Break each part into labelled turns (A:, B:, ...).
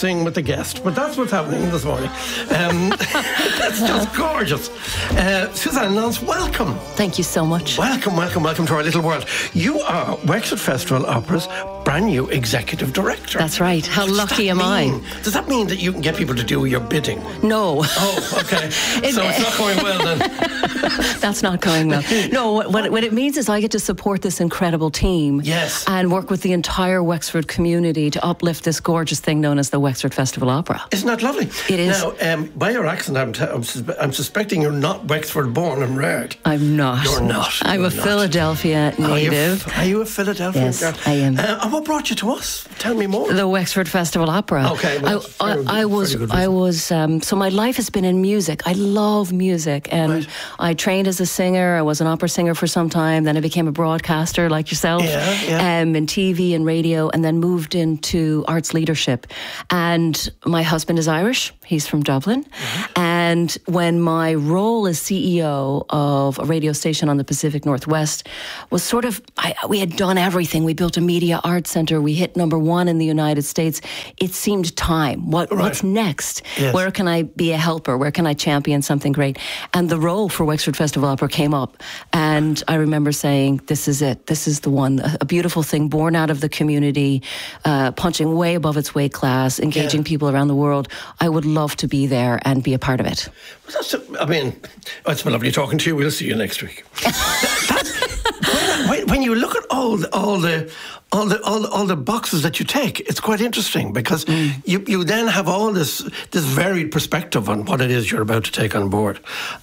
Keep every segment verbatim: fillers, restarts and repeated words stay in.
A: sing with the guest, but that's what's happening this morning. Um, that's just gorgeous. Uh, Suzanne Nance, welcome.
B: Thank you so much.
A: Welcome, welcome, welcome to our little world. You are Wexford Festival Opera's brand new executive director.
B: That's right. How
A: What
B: lucky
A: does
B: am
A: that mean?
B: I?
A: Does that mean that you can get people to do your bidding?
B: No.
A: Oh, okay. So it's not going well then.
B: That's not going well. No, what, what, what it means is I get to support this incredible team.
A: Yes.
B: And work with the entire Wexford community to uplift this gorgeous thing known as the Wexford Festival Opera.
A: Isn't that lovely?
B: It is.
A: Now, um, by your accent, I'm, t- I'm, sus- I'm suspecting you're not Wexford born and reared.
B: I'm not.
A: You're not.
B: I'm
A: You're
B: a
A: not.
B: Philadelphia
A: Are you,
B: native.
A: f- are you a Philadelphia
B: Yes,
A: girl?
B: I am.
A: Uh, and what brought you to us? Tell me more.
B: The Wexford Festival Opera.
A: Okay, well,
B: I,
A: that's very
B: I,
A: good-
B: I was,
A: very good
B: I
A: reason.
B: was. Um, so my life has been in music. I love music, and
A: Right.
B: I trained as a singer. I was an opera singer for some time. Then I became a broadcaster, like yourself,
A: Yeah, yeah.
B: Um, in T V and radio, and then moved into arts leadership. And my husband is Irish. He's from Dublin.
A: Mm-hmm.
B: And when my role as C E O of a radio station on the Pacific Northwest was sort of, I, we had done everything. We built a media arts center. We hit number one in the United States. It seemed time. What,
A: Right.
B: What's next?
A: Yes.
B: Where can I be a helper? Where can I champion something great? And the role for Wexford Festival Opera came up. And I remember saying, this is it. This is the one. A, a beautiful thing born out of the community, uh, punching way above its weight class, engaging
A: Yeah.
B: people around the world. I would love to be there and be a part of it.
A: Well, that's a, I mean, oh, it's been lovely talking to you. We'll see you next week. That's, when, when you look at all the, all the all the all, the- all the boxes that you take, it's quite interesting because
B: Mm.
A: you, you then have all this this varied perspective on what it is you're about to take on board,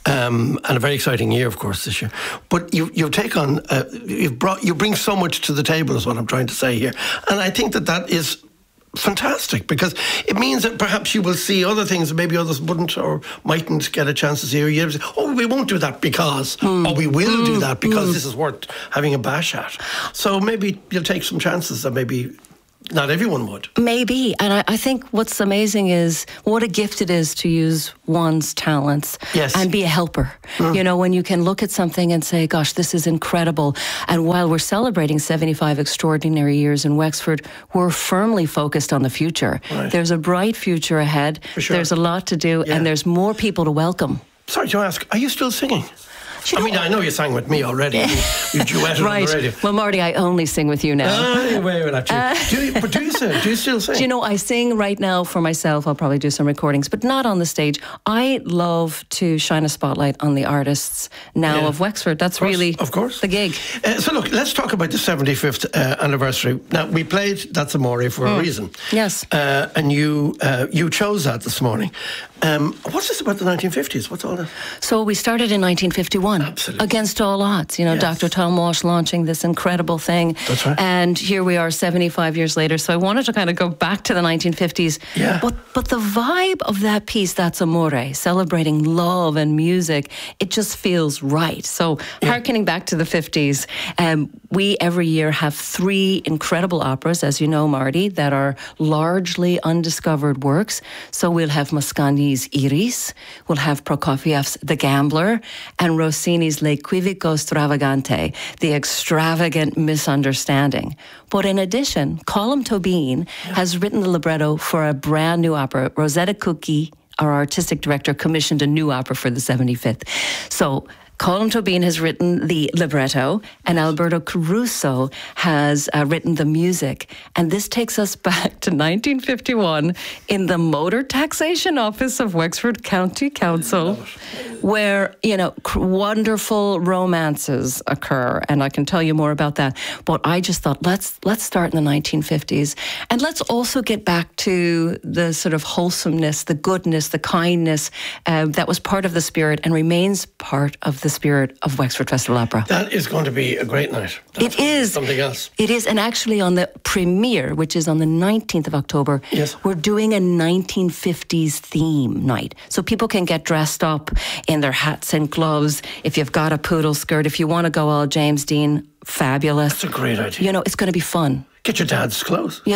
A: um, and a very exciting year, of course, this year. But you you take on uh, you've brought you bring so much to the table, is what I'm trying to say here, and I think that that is fantastic because it means that perhaps you will see other things that maybe others wouldn't or mightn't get a chance to see. Or you say, oh, we won't do that because, or we will do that because this is worth having a bash at. So maybe you'll take some chances that maybe not everyone would.
B: Maybe. And I, I think what's amazing is what a gift it is to use one's talents
A: Yes.
B: and be a helper. You know, when you can look at something and say, gosh, this is incredible. And while we're celebrating seventy-five extraordinary years in Wexford, we're firmly focused on the future.
A: Right.
B: There's a bright future ahead.
A: For sure.
B: There's a lot to do,
A: Yeah.
B: and there's more people to welcome.
A: Sorry to ask, are you still singing?
B: Do you
A: I mean,
B: know-
A: I know you sang with me already. You, you duetted on the radio.
B: Right. Well, Marty, I only sing with you now.
A: Ah, wait, wait, actually. do you, but do you sing? Do you still sing?
B: Do you know, I sing right now for myself. I'll probably do some recordings, but not on the stage. I love to shine a spotlight on the artists now
A: Yeah.
B: of Wexford. That's
A: Of course,
B: really
A: of course.
B: the gig.
A: Uh, so look, let's talk about the seventy-fifth uh, anniversary. Now, we played That's Amore for a reason.
B: Yes.
A: Uh, and you uh, you chose that this morning. Um, what's this about the nineteen fifties? What's all that?
B: So we started in nineteen fifty-one.
A: Absolutely.
B: Against all odds. You know,
A: Yes.
B: Doctor Tom Walsh launching this incredible thing.
A: That's right.
B: And here we are seventy-five years later. So I wanted to kind of go back to the nineteen fifties.
A: Yeah.
B: But, but the vibe of that piece, That's Amore, celebrating love and music, it just feels right. So harkening back to the fifties, um, we every year have three incredible operas, as you know, Marty, that are largely undiscovered works. So we'll have Mascagni's Iris, we'll have Prokofiev's The Gambler, and Rossini's L'Equivoco Stravagante, The Extravagant Misunderstanding. But in addition, Colm Tobin has written the libretto for a brand new opera. Rosetta Cookie, our artistic director, commissioned a new opera for the seventy-fifth. So Colm Tobin has written the libretto, and Alberto Caruso has uh, written the music. And this takes us back to nineteen fifty-one in the Motor Taxation Office of Wexford County Council, where, you know, cr- wonderful romances occur. And I can tell you more about that. But I just thought, let's let's start in the nineteen fifties. And let's also get back to the sort of wholesomeness, the goodness, the kindness uh, that was part of the spirit and remains part of the spirit of Wexford Festival Opera.
A: That is going to be a great night. That's
B: It is.
A: something else.
B: It is. And actually on the premiere, which is on the nineteenth of October,
A: Yes.
B: we're doing a nineteen fifties theme night. So people can get dressed up in their hats and gloves. If you've got a poodle skirt, if you want to go all James Dean, fabulous.
A: That's a great idea.
B: You know, it's going to be fun.
A: Get your dad's clothes.
B: Yes.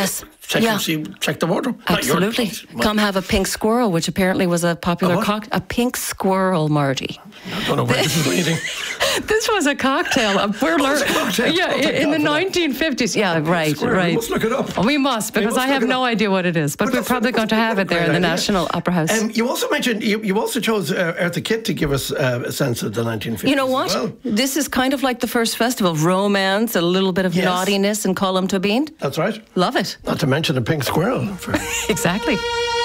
A: check
B: Yeah.
A: and see, check the wardrobe. Not your
B: Absolutely.
A: place, but-
B: Come have a pink squirrel, which apparently was a popular
A: A what?
B: cocktail. A pink squirrel, Marty.
A: I don't know where this is leading.
B: This was a cocktail. Uh, We're
A: Oh, it's
B: lear-
A: a cocktail.
B: Yeah,
A: Oh, thank
B: in
A: God
B: the
A: for that.
B: nineteen fifties. Yeah, right,
A: Squirrel.
B: right.
A: We must look it up.
B: Oh, we must, because
A: must
B: I have
A: look it
B: no
A: up.
B: idea what it is. But,
A: But
B: we're
A: that's-
B: probably going to have it there in the
A: Great idea.
B: National Opera House.
A: Um, you also mentioned you, you also chose uh, Eartha Kitt to give us uh, a sense of the nineteen fifties.
B: You know
A: as
B: what?
A: well.
B: This is kind of like the first festival. Romance, a little bit of
A: Yes.
B: naughtiness and Colm Tóibín.
A: That's right.
B: Love it.
A: Not to mention a pink squirrel. For
B: Exactly.